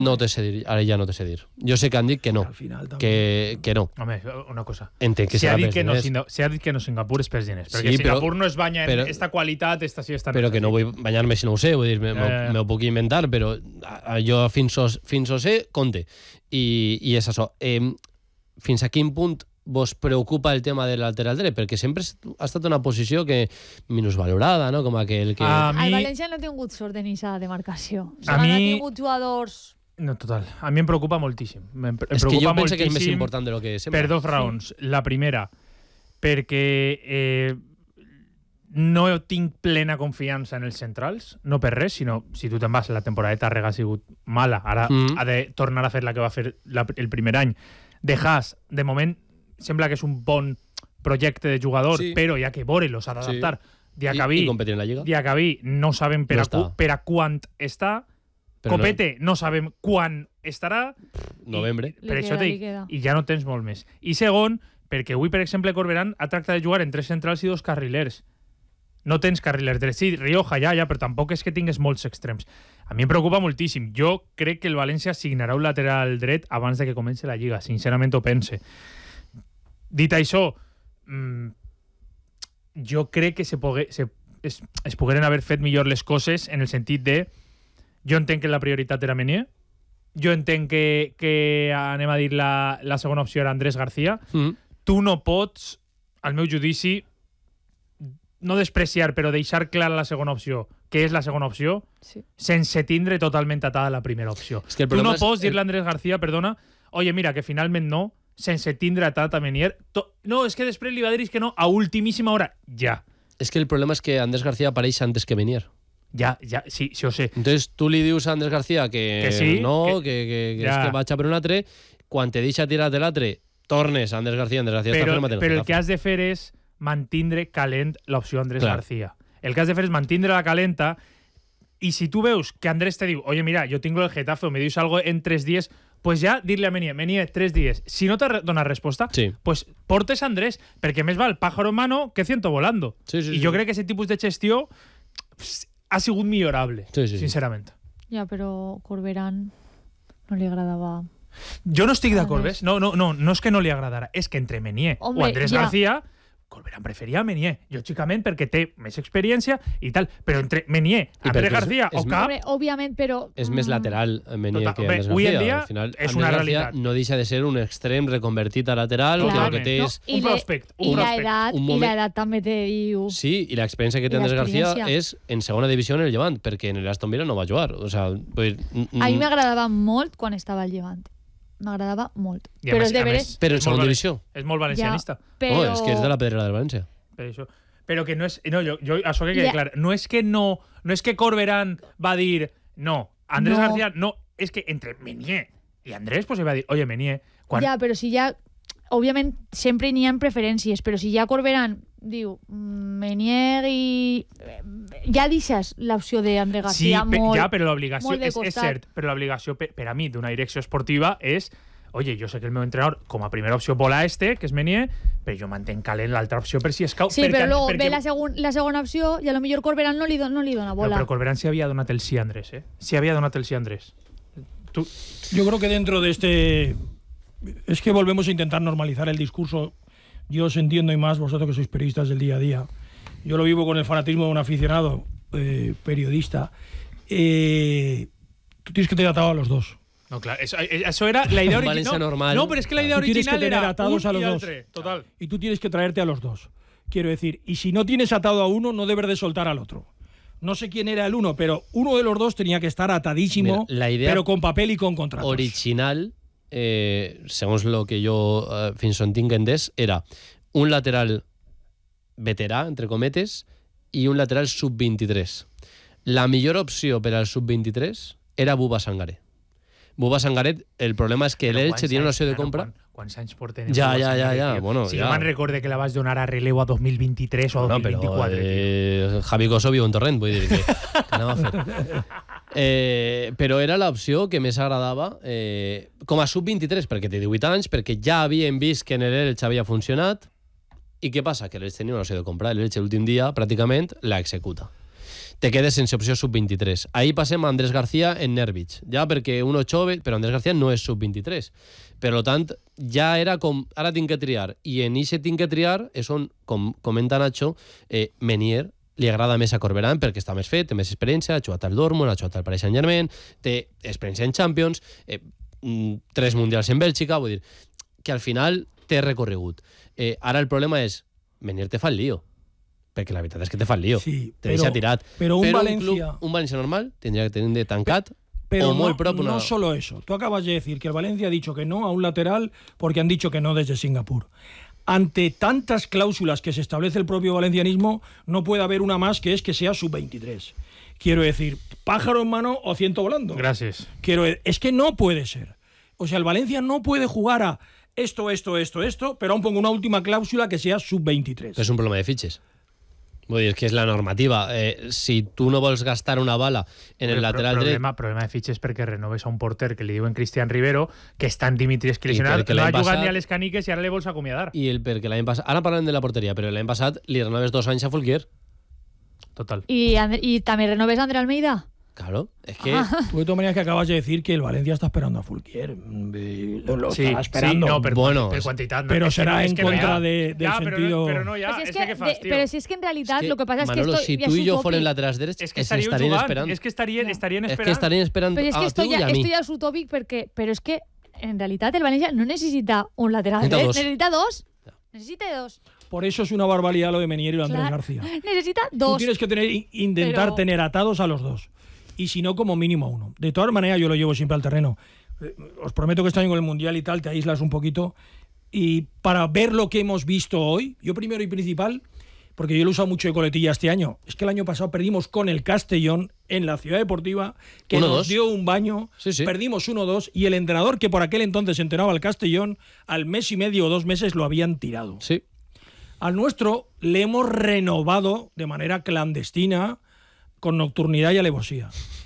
No te sé dir, ara ja no te sé dir. Jo sé que han dit que no, que no. Home, una cosa. Entenc que serà pels diners. S'ha dit que no Singapur és pels diners, perquè Singapur no es banya en esta qualitat, esta sí, esta no. Però que no vull banyar-me si no ho sé, vull dir, m'ho puc inventar, però jo fins ho sé, compte. I és això. Fins a quin punt vos preocupa el tema del lateral dret? Perquè sempre ha estat una posició que minusvalorada, no? Com aquell que... El València no ha tingut sort en aquesta demarcació. A mi... No ha tingut jugadors... No, total. A mi em preocupa moltíssim. És que jo penso que és més important de lo que sembla. Per dos raons. La primera, perquè no tinc plena confiança en els centrals, no per res, sinó si tu te'n vas, la temporada de Tàrrega ha sigut mala, ara ha de tornar a fer la que va fer el primer any. De Haas, de moment, sembla que és un bon projecte de jugador, però hi ha que veure-lo, s'ha d'adaptar. I competir en la Lliga. Diacabí no sabem per a quant està. Copete no sabem quan estarà. Novembre. Per això et dic, i ja no tens molt més. I segon, perquè avui, per exemple, Corberán ha tractat de jugar en 3 centrals i 2 carrilers. No tens carrilers drets. Sí, Rioja ja, però tampoc és que tingues molts extrems. A mi em preocupa moltíssim. Jo crec que el València signarà un lateral dret abans de que comenci la Lliga. Sincerament ho pense. Dit això, jo crec que es pogueren haver fet millor les coses en el sentit de... Jo entenc que la prioritat era Meunier, jo entenc que anem a dir la segona opció era Andrés García. Tu no pots, al meu judici, no despreciar, però deixar clara la segona opció, que és la segona opció, sense tindre totalment atada la primera opció. Tu no pots dir-le a Andrés García, perdona, oye, mira, que finalment no, sense tindre atat a Meunier. No, és que després li va dir que no a ultimíssima hora. Ja. És que el problema és que Andrés García apareix antes que Meunier. Ja, sí, ho sé. Entonces tu li dius a Andrés García que sí, no, que és que vaig a per un altre, quan te deixa tirar de l'altre, tornes a Andrés García està ferma. Però el que has de fer és mantindre calent l'opció Andrés García. El que has de fer és mantindre la calenta, i si tu veus que Andrés te diu, oye, mira, yo tengo el Getafe, o me dius algo en 3 dies, pues ja dir-li a Meunier 3 dies. Si no te dona resposta, pues portes a Andrés, perquè més val pájaro en mano que ciento volando. I jo crec que aquest tipus de gestió ha sigut millorable, sincerament. Ja, però Corberán no li agradava... Jo no estic d'acord, ves? No és que no li agradara, és que entre Meunier o Andrés García, Corberán preferia Meunier, lògicament, perquè té més experiència i tal, però entre Meunier, Andrés García o Cap... Òbviament, però... És més lateral Meunier que Andrés García. Avui en dia és una realitat. No deixa de ser un extrem reconvertit a lateral, que el que té és... Un prospect. I l'edat també te diu... Sí, i l'experiència que té Andrés García és en segona divisió en el Llevant, perquè en l'Aston Villa no va jugar. A mi m'agradava molt quan estava al Llevant. M'agradava molt. Però és de veres... Però en segona divisió. És molt valencianista. No, és que és de la Pedrera del València. Per això. Però que no és... No, jo això que quede clar. No és que Corberán va dir... No, Andrés García no. És que entre Meunier i Andrés pues va dir, oye, Meunier... Ja, però si ja... Òbviament, sempre n'hi ha preferències, però si ja Corberán diu Meunier i... Ja deixes l'opció d'Andrés García molt... Sí, ja, però l'obligació... És cert, però l'obligació per a mi d'una direcció esportiva és... Oye, jo sé que el meu entrenador, com a primera opció, vola que és Meunier, però jo mantenc calent l'altra opció per si escau... Sí, però luego ve la segona opció i a lo millor Corberán no li dona bola. Però Corberán sí havia donat el sí a Andrés, Sí havia donat el sí a Andrés. Yo creo que dentro de este... Es que volvemos a intentar normalizar el discurso. Yo os entiendo y más vosotros que sois periodistas del día a día. Yo lo vivo con el fanatismo de un aficionado periodista. Tú tienes que tener atado a los dos. No, claro, eso era la idea original. No, pero es que la idea original era atados a los dos. Total. Y tú tienes que traerte a los dos. Quiero decir, y si no tienes atado a uno, no debes de soltar al otro. No sé quién era el uno, pero uno de los dos tenía que estar atadísimo, pero con papel y con contratos. Original, segons el que jo fins on tinc entès, era un lateral veterà, entre cometes, i un lateral sub-23. La millor opció per al sub-23 era Buba Sangaré. Buba Sangaret, el problema és que l'Elche tiene una opció de compra... Quants anys porten? Ja. Bueno, si me'n recorde que la vas donar a relevo a 2023 o a 2024. Però Javi Coso viu en Torrent, vull dir que anava a fer. Però era l'opció que més agradava com a sub-23, perquè té 18 anys, perquè ja havien vist que en l'Elche havia funcionat. I què passa? Que l'Elche tenia una opció de comprar. L'Elche l'últim dia, pràcticament, la executa. te quedes sense opció sub-23. Ahir passem a Andrés García en Nervich, ja perquè uno chove, però Andrés García no és sub-23. Per tant, ja era com, ara tinc que triar, i en ixe tinc que triar és on, com comenta Nacho, Menier li agrada més a Corberán perquè està més fet, té més experiència, ha jugat al Dortmund, ha jugat al Paris Saint-Germain, té experiència en Champions, 3 mundials en Bèlgica, vull dir que al final té recorregut. Ara el problema és, Menier te fa el lío, perquè la veritat és que te fa el lío, Sí, te deixa tirat. pero un Però Valencia... un València normal tindria que tenir tancat Pero o no, molt prop una... no solo eso. Tú acabas de decir que el Valencia ha dicho que no a un lateral porque han dicho que no desde Singapur. Ante tantas cláusulas que se establece el propio valencianismo, no puede haber una más que es que sea sub-23. Quiero decir, pájaro en mano o ciento volando. Gracias. Es que no puede ser. O sea, el Valencia no puede jugar a esto, pero aún pongo una última cláusula que sea sub-23. És un problema de fitxes. Vull dir, que és la normativa. Si tu no vols gastar una bala en el lateral dret... Problema de fitxes perquè renoves a un porter que li diuen Cristian Rivero, que està en Dimitris que lesionat, perquè no ha l'any jugat passat- ni a les caniques i ara li vols acomiadar. I perquè l'any passat... Ara parlem de la porteria, però l'any passat li renoves 2 anys a Folguer. Total. ¿Y también renoves a André Almeida? Claro, es que... Tú de todas maneras que acabas de decir que el Valencia está esperando a Fulquier. Lo Sí, está esperando. sí, no, pero, Bueno, per quantitat, no, pero és que será no, és en que no hi ha. contra del Ja, sentido... Pero no ya, Pues es que fas, tío. pero si es que en realidad Es que, lo que pasa es que Manolo, esto si ya tú es y yo utópico. fueren laterals drets, És que ens estaríeu estarien jugant, esperant. és que estarien És esperant. que estarien esperant Pero es que a esto tu i a mi. esto ya es utópico pero es que en realidad el Valencia no necesita un lateral. Necesita dos. Necesita dos. Necesita dos. Por eso es una barbaridad lo de Menier y lo de Andrés Claro. García. Necesita Tú dos. tienes que intentar Pero- tener atados a los dos. Y si no, como mínimo uno. De todas maneras, yo lo llevo siempre al terreno. Os prometo que este año con el Mundial y tal te aíslas un poquito. Y para ver lo que hemos visto hoy, yo primero y principal, porque yo lo he usado mucho de coletilla este año, es que el año pasado perdimos con el Castellón en la Ciudad Deportiva, que 1-2. nos dio un baño, Sí, sí. perdimos 1-2, y el entrenador que por aquel entonces entrenaba al Castellón, al mes y medio o 2 meses lo habían tirado. Sí. Al nuestro le hemos renovado de manera clandestina, con nocturnidad y alevosía.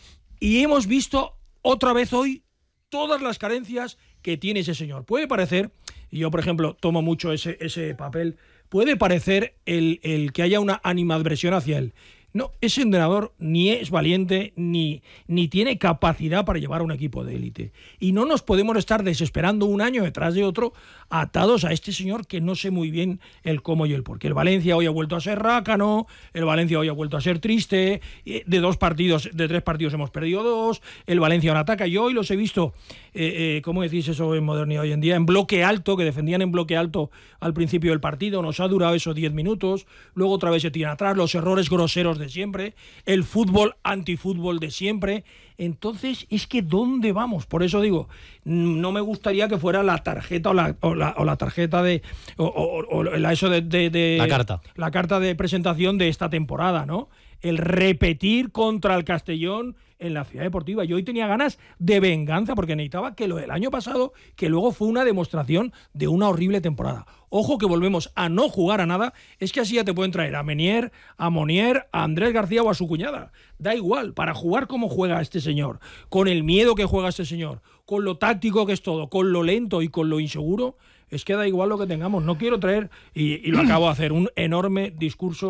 Y hemos visto otra vez hoy todas las carencias que tiene ese señor. Puede parecer, y yo por ejemplo tomo mucho ese papel, puede parecer el que haya una animadversión hacia él. No, ese entrenador ni es valiente ni tiene capacidad para llevar a un equipo de élite. Y no nos podemos estar desesperando un año detrás de otro atados a este señor que no sé muy bien el cómo y el por qué. El Valencia hoy ha vuelto a ser rácano, el Valencia hoy ha vuelto a ser triste, de 3 partidos hemos perdido 2, el Valencia ahora ataca. Yo hoy los he visto, ¿cómo decís eso en modernidad hoy en día? En bloque alto, que defendían en bloque alto al principio del partido, nos ha durado esos 10 minutos, luego otra vez se tiran atrás, los errores groseros de siempre, el fútbol antifútbol de siempre. Entonces, es que ¿dónde vamos? Por eso digo, no me gustaría que fuera la tarjeta o la tarjeta de La carta. La carta de presentación de esta temporada, ¿no? El repetir contra el Castellón en la Ciudad Deportiva. Yo hoy tenía ganas de venganza porque necesitaba que lo del año pasado, que luego fue una demostración de una horrible temporada. Ojo que volvemos a no jugar a nada, es que así ya te pueden traer a Menier, a Monier, a Andrés García o a su cuñada. Da igual, para jugar como juega este señor, con el miedo que juega este señor, con lo táctico que es todo, con lo lento y con lo inseguro, es que da igual lo que tengamos. No quiero traer, y lo acabo de hacer, un enorme discurso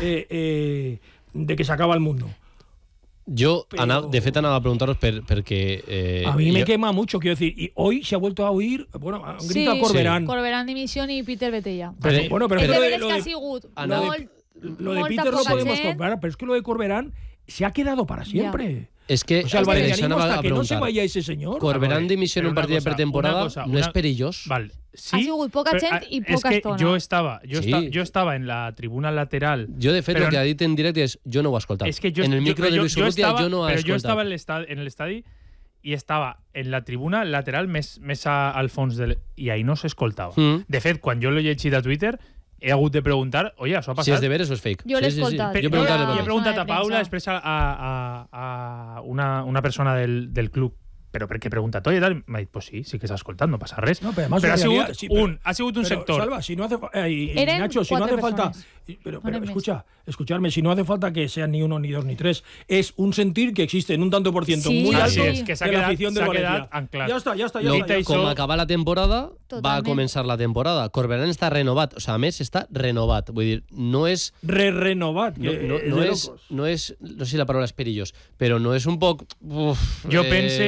de que se acaba el mundo. Jo, Però- de fet, anava a preguntar-vos perquè... A mí me quema mucho, quiero decir, y hoy se ha vuelto a oír, bueno, un grito a Corberán. Corberán dimisión y Peter Betella. Però- Bueno, pero És es de que veres lo que ha de, sigut Ana, lo de molta Peter no poca podemos gent. comparar, pero es que lo de Corberán se ha quedado para siempre. És que O sea, el per això valencianismo anava hasta a que no se preguntar. vaya ese señor. Corberán dimissió en un Però una partit de cosa, pretemporada una cosa, no és perillós. Vale. Sí, Ha sigut poca però, gent i és poca que estona. Jo estava en la tribuna lateral. Jo, de fet, però el que ha dit en directe és jo no ho he escoltat. És que jo, en el micro de Luis Urrutia jo no he Però jo estava escoltat. en l'estadi i estava en la tribuna lateral més al fons i ahí no s'escoltava. Mm. De fet, quan jo l'he llegit a Twitter, he hagut de preguntar, oye, això ha passat? Si és de veres o és fake. Jo l'he escoltat. Jo he Jo preguntat Era- he de preguntat de a Paula, premsa. després a una persona del club, però per què he preguntat? Oye, tal? M'ha dit, pues sí que s'ha escoltat, no passa res. No, pero además però en ha sigut realidad, sí, pero- ha sigut un pero, sector. Salva, si no hace Eren Nacho, si no 4 hace falta, persones. pero No eren escucharme, si no hace falta que sean ni 1, ni 2, ni 3, es un sentir que existe en un tanto por ciento Sí, muy sí. alto Así es, que s'ha de la quedat- afición del s'ha Valencia. quedat anclat. Ya está. Lo, Dit això- com acaba la temporada, va a començar la temporada. Corberán està renovat, o sigui, a més està renovat, vull dir, no és... Renovat, que no és, no sé si la paraula és perillós, però no és un poc... Jo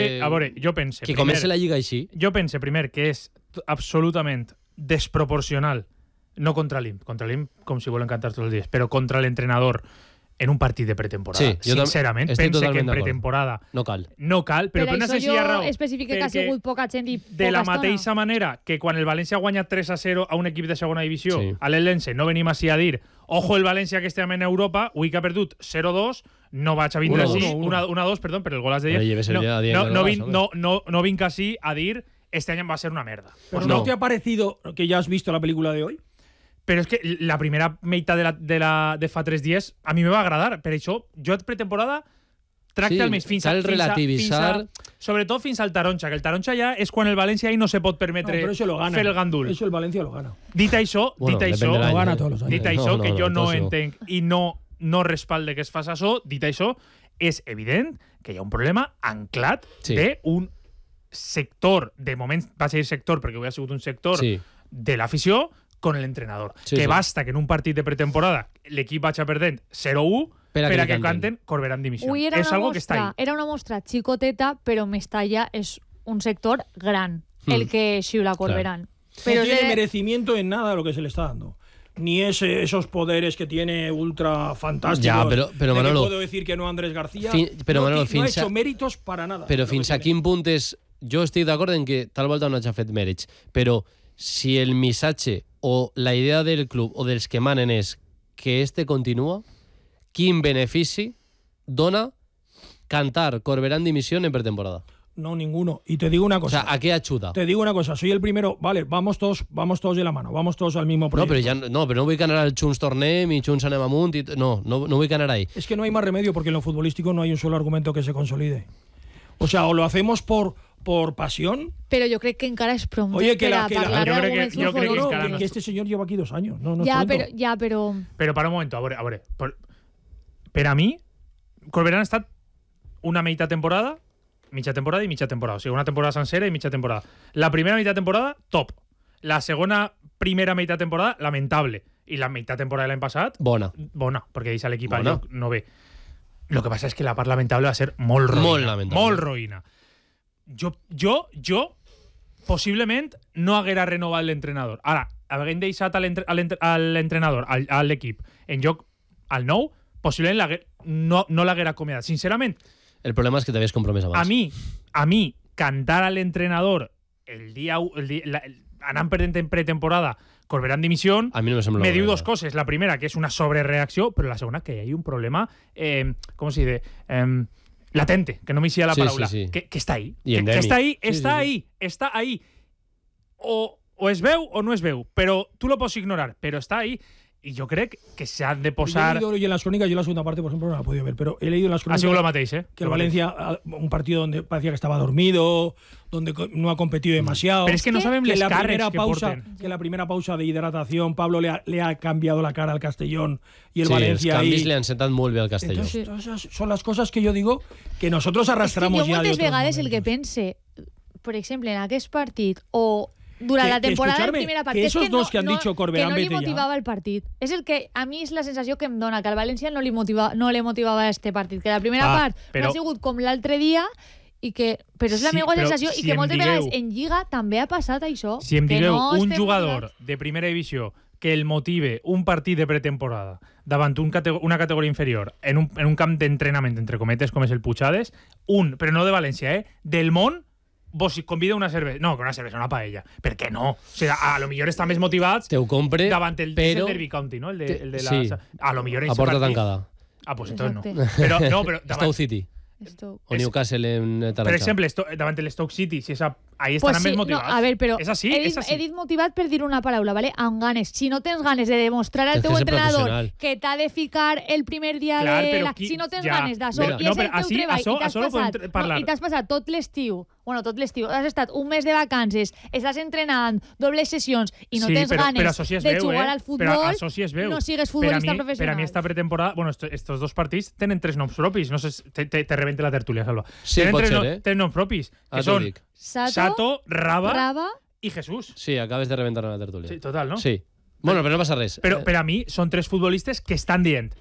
pense... Que comenci la Lliga així. Jo pense, primer, que és absolutament desproporcional, no contra l'IM, com si volen cantar tots els dies, però contra l'entrenador en un partit de pretemporada. Sí, sincerament, pense que en pretemporada no cal, però per una senzilla raó. Especifica que ha sigut poca gent i poca de la mateixa manera que quan el València guanya 3-0 a un equip de segona divisió, a l'Ellense, no venim així a dir ojo el València que estem en Europa, avui que ha perdut 0-2, no vaig a vindre així, 1-2, perdó, per el gol has de dir. No vinc així a dir este año va a ser una merda. Pero ¿no te ha parecido que ya has visto la película de hoy? Però és que la primera meitat de fa 3 dies a mi me va agradar. Per això, jo pretemporada tracta el més fins cal relativitzar... Sobretot fins al Taronja, que el Taronja ja és quan el València ahí no se pot permetre fer el gandul. Eso el Valencia lo gana. Dit això, lo gana todos los años. Dit això, que jo no entenc i no respalde que es faci això, dit això, és evident que hi ha un problema anclat d'un sector, de moment va ser sector, perquè avui ha sigut un sector de l'afició, con el entrenador. Basta que en un partit de pretemporada l'equip vagi perdent 0-1 per a que canten Corberán dimissió. És algo que està ahí. Era una mostra xicoteta, però Mestalla és un sector gran, el que xiula Corberán. Pero no tiene merecimiento en nada lo que se le está dando. Ni esos poderes que tiene ultra fantásticos. Ja, però Manolo, puedo decir que no Andrés García. Però Manolo, no ha hecho méritos para nada. Però fins a quin punt és... Jo estic d'acord en que tal volta no hagi fet mèrits, però si el missatge o la idea del club o dels que manen és que este continua, quin benefici dona cantar Corberán dimisión en pretemporada? No, ninguno. Y te digo una cosa. O sea, ¿a qué ayuda? Te digo una cosa. Soy el primero. Vale, vamos todos de la mano. Vamos todos al mismo proyecto. No, pero no voy a ganar al Junts Tornem y Junts anem amunt. No voy a ganar ahí. Es que no hay más remedio porque en lo futbolístico no hay un solo argumento que se consolide. O sea, o lo hacemos por pasión. Pero yo creo que encara es pronto. Oye, que este señor lleva aquí 2 años. No pero... Pero para un momento, a veure. Per a mi, Corberán ha estat una mitja temporada i mitja temporada. O sigui, una temporada sencera i mitja temporada. La primera mitja temporada, top. La segona primera mitja temporada, lamentable. I la mitja temporada de l'any passat, bona, perquè deixa l'equip al lloc no ve. Lo que passa és que la part lamentable va ser molt roïna. Molt roïna. Jo possiblement no haguera renovat l'entrenador. Ara, haguem deixat a l'entrenador, a l'equip, en lloc al nou, possiblement no l'haguera acomiadat. Sincerament, el problema és que t'havies compromès abans. A mi cantar a l'entrenador anant perdent en pretemporada Corberán dimisión, a mi no me diu 2 coses. La primera, que és una sobrereacció, però la segona, que hi ha un problema, com se dice, latente, que no m'hi sia la paraula, que està ahí. Que està ahí. O es veu o no es veu, però tu lo pots ignorar, però està ahí. Y yo creo que se han de posar... Yo he leído en las crónicas, yo la segunda parte, por ejemplo, no la he podido ver, pero he leído en las crónicas... Ha sido lo matéis, que el Valencia, un partido donde parecía que estaba dormido, donde no ha competido demasiado... Pero es que no saben les carres que porten. Que la primera pausa de hidratación, Pablo le ha cambiado la cara al Castellón y el Valencia ahí... Sí, els canvis le han sentat molt bé al Castellón. Entonces, son las cosas que yo digo que nosotros arrastramos ya de otros vegades el que pense, por exemple, en aquest partit, o... durant la temporada de primera part. Que esos dos que han dicho Corberán, que no li motivava el partit. És el que a mi és la sensació que em dona, que al València no li motivava este partit, que la primera part no ha sigut com l'altre dia i que... Però és la meva sensació i que moltes vegades en Lliga també ha passat això. Si em digueu un jugador de primera divisió que el motive un partit de pretemporada davant una categoria inferior en un camp d'entrenament, entre cometes, com és el Puigades, però no de València, del món, vos convida una cervesa. No, que una cervesa, una paella. Per què no? O sigui, a lo millor estan més motivats davant el Derby County, no? El de la... Sí. A lo millor a porta tancada. Pues entonces no. Però Stoke City. O Newcastle en Taronja. Per exemple, davant el Stoke City, si ahí estaran més motivats. No, a ver, però és així. He dit motivat per dir una paraula, ¿vale? Amb ganes. Si no tens ganes de demostrar al teu entrenador que t'ha de ficar el primer dia de la... Si no tens ganes d'això, i és el teu treball, i t'has passat tot l'estiu, has estat un mes de vacances, estàs entrenant, dobles sessions, i no tens ganes de jugar al futbol, no sigues futbolista professional. Per a mi esta pretemporada, bueno, estos 2 partits tenen 3 noms propis, no sé, te rebente la tertúlia, Salva. Sí, pot ser, 3 noms propis, que són Sato, Raba i Jesús. Sí, acabes de reventar la tertúlia. Sí, total, no? Sí. Bueno, però no passa res. Però per a mi són 3 futbolistes que estan dient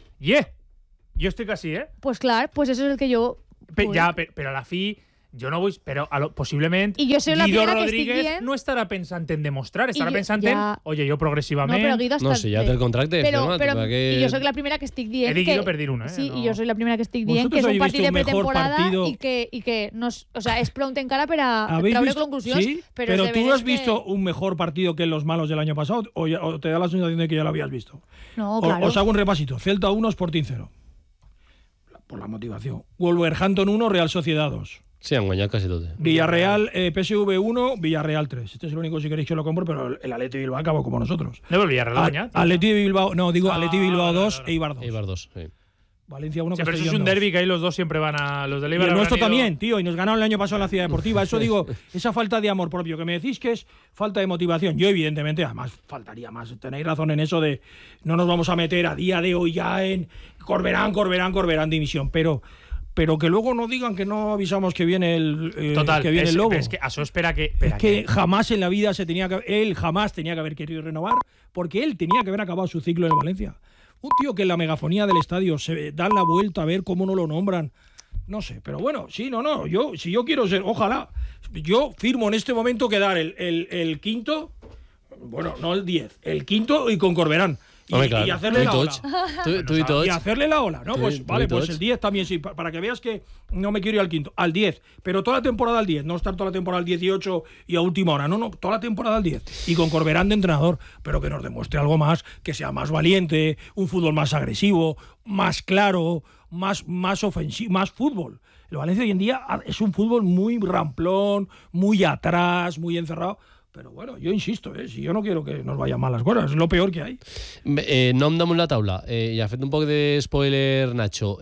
jo estic així, Pues clar, pues eso es el que yo... Però a la fi... Jo no vull... Però possiblement Guido Rodríguez no estarà pensant en demostrar, estarà pensant en... Oye, jo progressivament... No, però Guido no, si ja té el contracte firmat. I jo soc la primera que estic dient... He dit Guido per dir una, Sí, i jo soc la primera que estic dient que és un partit de pretemporada i que no, o sea, és prou encara per a traure conclusions. Sí, pero tú has visto un mejor partido que los malos del año pasado o te da la sensación de que ya lo habías visto. No, claro. Os hago un repasito. Celta 1, Sporting 0. Por la motivación. Wolverhampton 1, Real Sociedad 2. Sí, han guanyat quasi tot. Villarreal, PSV 1, Villarreal 3. Este es el único, si queréis que lo compro, pero el Atleti Bilbao acabó como nosotros. No, el Villarreal ha guanyat. Atleti Bilbao, no, digo Atleti Bilbao 2 e Eibar 2. Eibar 2, sí. Valencia 1, sí, pero eso es un derbi que ahí los dos siempre van a los del Eibar. Y el nuestro también, tío, y nos ganaron el año pasado en la Ciudad Deportiva. Eso digo, esa falta de amor propio que me decís que es falta de motivación. Yo, evidentemente, además, faltaría más. Tenéis razón en eso de no nos vamos a meter a día de hoy ya en Corberán división, pero que luego no digan que no avisamos que viene el Total, que viene el lobo. Es que eso espera que... Es que jamás en la vida él jamás tenía que haber querido renovar, porque él tenía que haber acabado su ciclo en el Valencia. Un tío que en la megafonía del estadio se dan la vuelta a ver cómo no lo nombran. No sé, pero bueno, sí, no. Si yo quiero ser, ojalá, yo firmo en este momento quedar el quinto, bueno, no el 10, el quinto y con Corberán. Y hacerle la ola. Y hacerle la ola, ¿no? Pues vale, pues el 10 también sí, para que veas que no me quiero ir al quinto, al 10, pero toda la temporada al 10, no estar toda la temporada al 18 y a última hora, no, toda la temporada al 10. Y con Corberán de entrenador, pero que nos demuestre algo más, que sea más valiente, un fútbol más agresivo, más claro, más ofensivo, más fútbol. El Valencia hoy en día es un fútbol muy ramplón, muy atrás, muy encerrado. Però bueno, jo insisto, si jo no quiero que nos vayan mal las cosas, es lo peor que hay. Nom damunt la taula, i ha fet un poc de spoiler Nacho.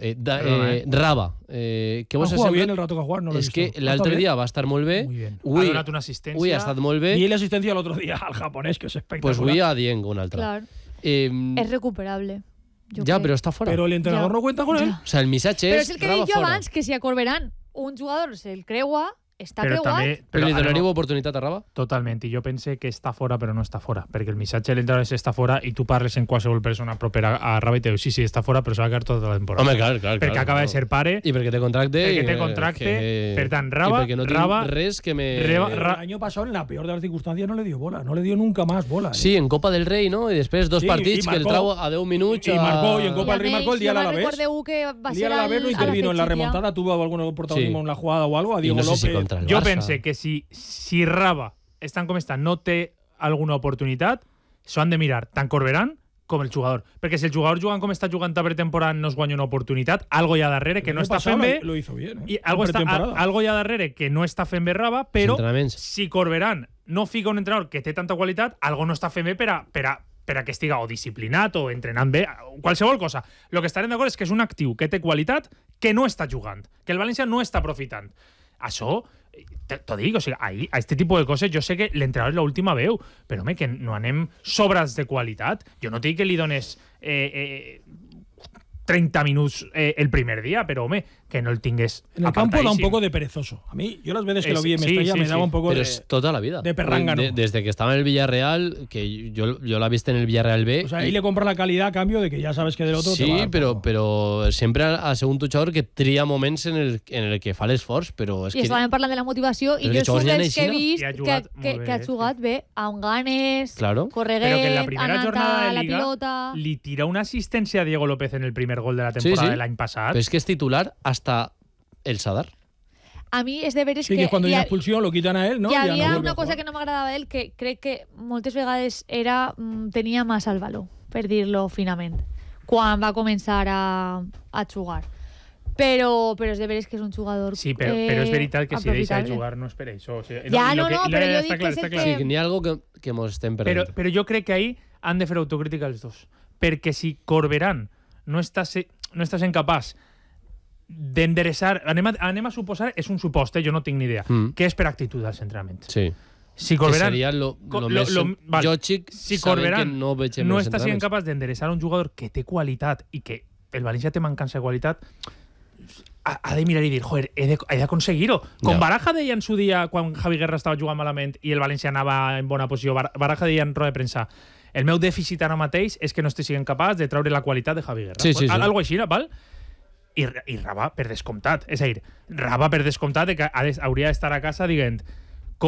Raba, què vos sembla? Bien el rato que ha jugat, no l'he vist. És que l'altre dia va estar molt bé. Ha donat una assistència. Avui ha estat molt bé. I l'assistència l'altre dia al japonès, que és espectacular. Pues avui a Dieng un altre. Claro. Es recuperable. Ja, però està fora. Però el entrenador no cuenta con él. O sea, el missatge és Raba fora. Però és el que he dit jo abans, que si a Corberán un jugador se'l creua, està creuat. Però li donaríeu oportunitat a Raba? Totalment, i jo pense que està fora però no està fora, perquè el missatge de l'entrenador és està fora i tu parles en qualsevol persona propera a Raba i te diu sí, està fora però s'ha de quedar tota la temporada. Home, clar. Perquè acaba de ser pare. I perquè té contracte. Per tant, Raba... I perquè no tinc res que me... El año pasado, en la peor de las circunstancias, no le dio bola. No le dio nunca más bola. Sí, en Copa del Rei, no? I després dos partits que el trau a 10 minuts. Y marcó, y en Copa del Rei marcó el día a la vez. El día a la vez no intervino en la remontada, tuvo algún protagonismo en la jugada o algo, a Diego López. Yo pensé que si Raba, estan com està, no té alguna oportunitat, s'ho han de mirar tant Corberán com el jugador. Perquè si el jugador jugant com està jugant a pretemporada no es guanya una oportunitat, algo hi ha darrere que no està fent bé. Lo hizo bien, I algo hi ha darrere que no està fent bé Raba, però si Corberán no fica un entrenador que té tanta qualitat, algo no està fent bé per a que estiga o disciplinat o entrenant bé, qualsevol cosa. El que estarem d'acord és que és un actiu que té qualitat que no està jugant, que el València no està aprofitant. Això, t'ho dic, o sigui, ahí, a este tipus de coses jo sé que l'entrenador és l'última veu, però home, que no anem sobres de qualitat. Jo no t'he dit que li dones 30 minutos el primer día, pero hombre, que no el tingues. En el campo da un poco de perezoso. A mí, yo las veces que lo vi en Mestalla me daba un poco pero es toda la vida. De perrángano. Desde que estaba en el Villarreal, que yo la viste en el Villarreal B. O sea, ahí le compra la calidad a cambio de que ya sabes que del otro sí, te va a dar pero siempre ha sigut un tuchador que tria moments en el que fa l'esforç, però és I que... estàvem parlant de la motivació i jo soc dels que he vist que ha jugat bé, amb ganes, correguent, anant a la pilota... Li tira una assistència a Diego López en el primer gol de la temporada de l'any passat. Però és que és titular hasta el Sadar. A mi és de veres que cuando hay una expulsión lo quitan a él, ¿no? Hi havia una cosa que no m'agradava d'ell, que crec que moltes vegades tenia massa el valor, per dir-lo finament, quan va començar a jugar. Però és de veres que és un jugador sí, però és veritat que si deixa de jugar no és per això. O sigui, ja, no, però jo dic que és el que... Sí, n'hi ha algo que mos estem perdent. Però jo crec que ahí han de fer autocrítica els dos. Perquè si Corberán no està sent capaç d'endereçar... Anem a suposar, és un supost, jo no tinc ni idea, que és per actitud als entrenaments. Sí. Si Corberán, que seria lo més lògic, si Corberán no està sent capaç d'endereçar un jugador que té qualitat i que el València té mancança de qualitat, ha de mirar i dir, joder, he d'aconseguir-ho. Com Baraja deia en su dia, quan Javi Guerra estava jugant malament i el València anava en bona posició, Baraja deia en roda de premsa, el meu dèficit ara mateix és que no estic sent capaç de treure la qualitat de Javi Guerra. Sí. Algo així, val? I Raba, per descomptat. És a dir, Raba, per descomptat, que hauria d'estar a casa dient